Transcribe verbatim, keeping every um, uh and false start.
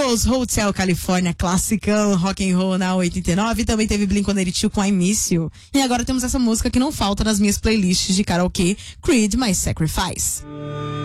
Eagles, Hotel California, classicão, rock and roll na oitenta e nove. Também teve Blink one eighty-two com I Miss You. E agora temos essa música que não falta nas minhas playlists de karaokê, Creed My Sacrifice.